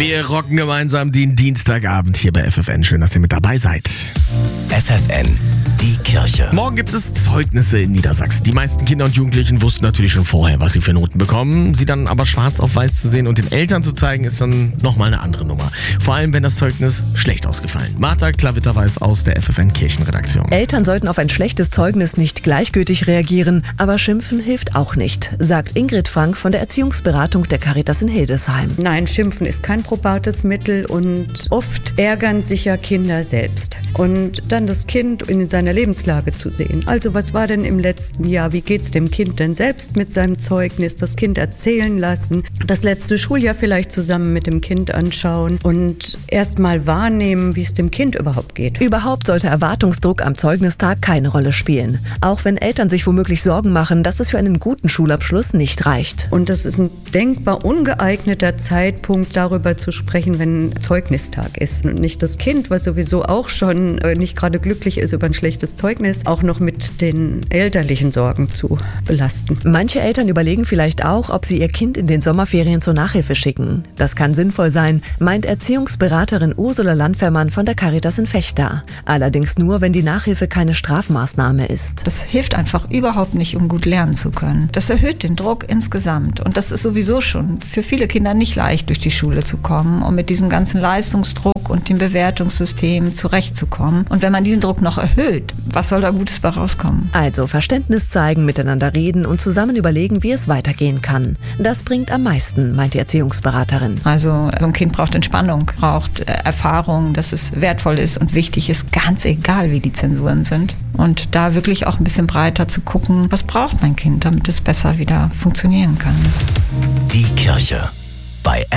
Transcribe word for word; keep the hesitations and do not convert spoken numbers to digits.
Wir rocken gemeinsam den Dienstagabend hier bei F F N. Schön, dass ihr mit dabei seid. F F N, die Kirche. Morgen gibt es Zeugnisse in Niedersachsen. Die meisten Kinder und Jugendlichen wussten natürlich schon vorher, was sie für Noten bekommen. Sie dann aber schwarz auf weiß zu sehen und den Eltern zu zeigen, ist dann nochmal eine andere Nummer. Vor allem, wenn das Zeugnis schlecht ausgefallen. Martha Klavitter-Weiß aus der F F N Kirchenredaktion. Eltern sollten auf ein schlechtes Zeugnis nicht gleichgültig reagieren, aber schimpfen hilft auch nicht, sagt Ingrid Frank von der Erziehungsberatung der Caritas in Hildesheim. Nein, Schimpfen ist kein probates Mittel und oft ärgern sich ja Kinder selbst. Und dann das Kind in seiner Lebenslage zu sehen. Also was war denn im letzten Jahr? Wie geht's dem Kind denn selbst mit seinem Zeugnis? Das Kind erzählen lassen, das letzte Schuljahr vielleicht zusammen mit dem Kind anschauen und erst mal wahrnehmen, wie es dem Kind überhaupt geht. Überhaupt sollte Erwartungsdruck am Zeugnistag keine Rolle spielen. Auch wenn Eltern sich womöglich Sorgen machen, dass es für einen guten Schulabschluss nicht reicht. Und das ist ein denkbar ungeeigneter Zeitpunkt, darüber zu sprechen, wenn Zeugnistag ist. Und nicht das Kind, was sowieso auch schon nicht gerade glücklich ist über ein schlechtes Zeugnis, auch noch mit den elterlichen Sorgen zu belasten. Manche Eltern überlegen vielleicht auch, ob sie ihr Kind in den Sommerferien zur Nachhilfe schicken. Das kann sinnvoll sein, meint Erziehungsberaterin Ursula Landwehrmann von der Caritas in Vechta. Allerdings nur, wenn die Nachhilfe keine Strafmaßnahme ist. Das hilft einfach überhaupt nicht, um gut lernen zu können. Das erhöht den Druck insgesamt. Und das ist sowieso schon für viele Kinder nicht leicht, durch die Schule zu kommen und mit diesem ganzen Leistungsdruck und dem Bewertungssystem zurechtzukommen. Und wenn man diesen Druck noch erhöht, was soll da Gutes bei rauskommen? Also Verständnis zeigen, miteinander reden und zusammen überlegen, wie es weitergehen kann. Das bringt am meisten, meint die Erziehungsberaterin. Also so ein Kind braucht Entspannung, braucht äh, Erfahrung, dass es wertvoll ist und wichtig ist, ganz egal, wie die Zensuren sind. Und da wirklich auch ein bisschen breiter zu gucken, was braucht mein Kind, damit es besser wieder funktionieren kann. Die Kirche bei